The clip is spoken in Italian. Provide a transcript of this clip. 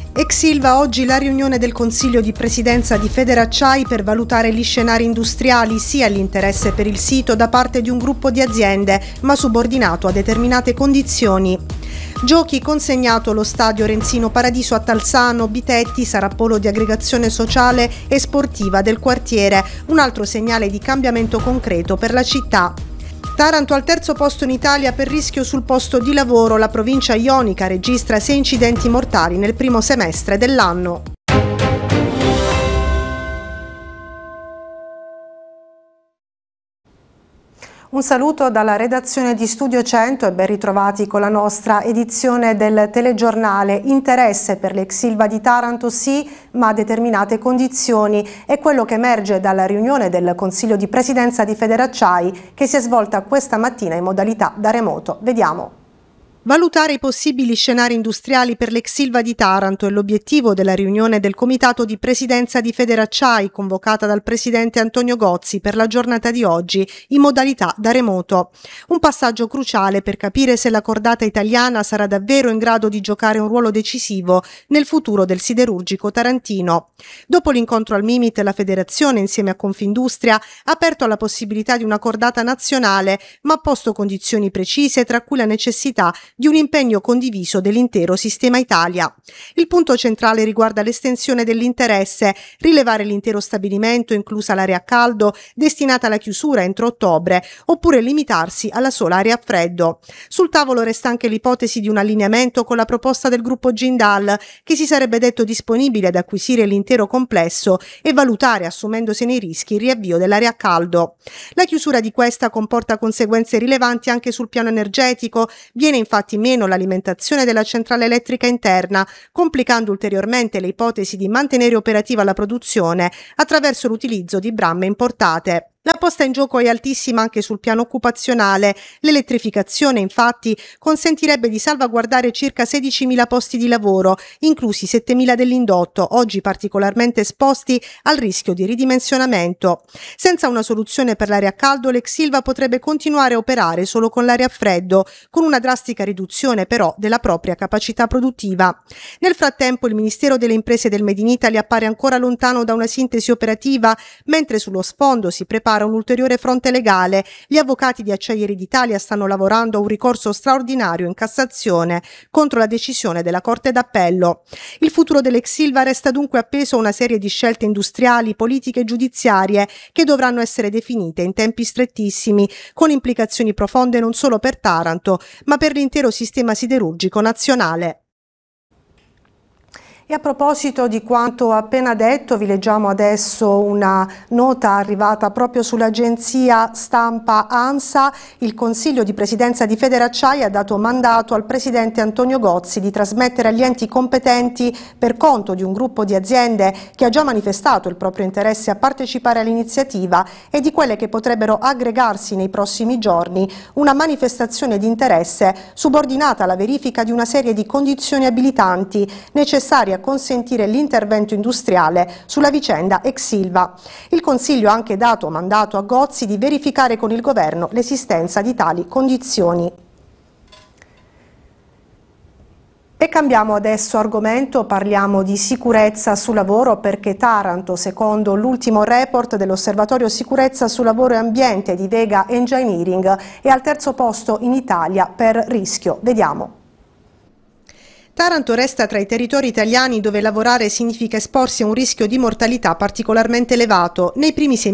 Ex Ilva, oggi la riunione del Consiglio di Presidenza di Federacciai per valutare gli scenari industriali, sia l'interesse per il sito da parte di un gruppo di aziende, ma subordinato a determinate condizioni. Giochi, consegnato lo stadio Renzino Paradiso a Talsano, Bitetti sarà polo di aggregazione sociale e sportiva del quartiere, un altro segnale di cambiamento concreto per la città. Taranto al terzo posto in Italia per rischio sul posto di lavoro, la provincia ionica registra 6 incidenti mortali nel primo semestre dell'anno. Un saluto dalla redazione di Studio 100 e ben ritrovati con la nostra edizione del telegiornale. Interesse per l'ex Ilva di Taranto sì, ma a determinate condizioni. È quello che emerge dalla riunione del Consiglio di Presidenza di Federacciai che si è svolta questa mattina in modalità da remoto. Vediamo. Valutare i possibili scenari industriali per l'ex Ilva di Taranto è l'obiettivo della riunione del Comitato di Presidenza di Federacciai, convocata dal presidente Antonio Gozzi per la giornata di oggi, in modalità da remoto. Un passaggio cruciale per capire se la cordata italiana sarà davvero in grado di giocare un ruolo decisivo nel futuro del siderurgico tarantino. Dopo l'incontro al Mimit, la federazione, insieme a Confindustria, ha aperto alla possibilità di una cordata nazionale, ma ha posto condizioni precise, tra cui la necessità di un impegno condiviso dell'intero sistema Italia. Il punto centrale riguarda l'estensione dell'interesse, rilevare l'intero stabilimento, inclusa l'area a caldo, destinata alla chiusura entro ottobre, oppure limitarsi alla sola area a freddo. Sul tavolo resta anche l'ipotesi di un allineamento con la proposta del gruppo Jindal, che si sarebbe detto disponibile ad acquisire l'intero complesso e valutare, assumendosene i rischi, il riavvio dell'area a caldo. La chiusura di questa comporta conseguenze rilevanti anche sul piano energetico, viene infatti meno l'alimentazione della centrale elettrica interna, complicando ulteriormente le ipotesi di mantenere operativa la produzione attraverso l'utilizzo di bramme importate. La posta in gioco è altissima anche sul piano occupazionale. L'elettrificazione, infatti, consentirebbe di salvaguardare circa 16.000 posti di lavoro, inclusi 7.000 dell'indotto, oggi particolarmente esposti al rischio di ridimensionamento. Senza una soluzione per l'area a caldo, l'ex Ilva potrebbe continuare a operare solo con l'area a freddo, con una drastica riduzione però della propria capacità produttiva. Nel frattempo, il Ministero delle Imprese e del Made in Italy appare ancora lontano da una sintesi operativa, mentre sullo sfondo si prepara un ulteriore fronte legale. Gli avvocati di Acciaieri d'Italia stanno lavorando a un ricorso straordinario in Cassazione contro la decisione della Corte d'Appello. Il futuro dell'ex Ilva resta dunque appeso a una serie di scelte industriali, politiche e giudiziarie che dovranno essere definite in tempi strettissimi, con implicazioni profonde non solo per Taranto, ma per l'intero sistema siderurgico nazionale. E a proposito di quanto appena detto, vi leggiamo adesso una nota arrivata proprio sull'agenzia stampa ANSA. Il Consiglio di Presidenza di Federacciai ha dato mandato al presidente Antonio Gozzi di trasmettere agli enti competenti, per conto di un gruppo di aziende che ha già manifestato il proprio interesse a partecipare all'iniziativa e di quelle che potrebbero aggregarsi nei prossimi giorni, una manifestazione di interesse subordinata alla verifica di una serie di condizioni abilitanti necessarie a consentire l'intervento industriale sulla vicenda ex Ilva. Il Consiglio ha anche dato mandato a Gozzi di verificare con il governo l'esistenza di tali condizioni. E cambiamo adesso argomento, parliamo di sicurezza sul lavoro, perché Taranto, secondo l'ultimo report dell'Osservatorio Sicurezza sul Lavoro e Ambiente di Vega Engineering, è al terzo posto in Italia per rischio. Vediamo. Taranto resta tra i territori italiani dove lavorare significa esporsi a un rischio di mortalità particolarmente elevato. Nei primi 6